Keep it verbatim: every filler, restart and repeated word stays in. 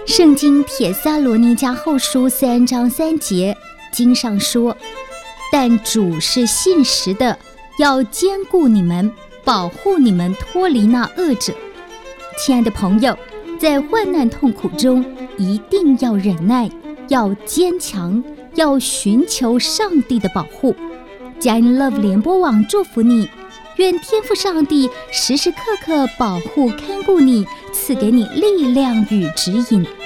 圣经帖撒罗尼迦后书三章三节经上说，但主是信实的，要坚固你们，保护你们脱离那恶者。亲爱的朋友，在患难痛苦中一定要忍耐，要坚强，要寻求上帝的保护。佳音 Love 联播网祝福你，愿天父上帝时时刻刻保护看顾你，赐给你力量与指引。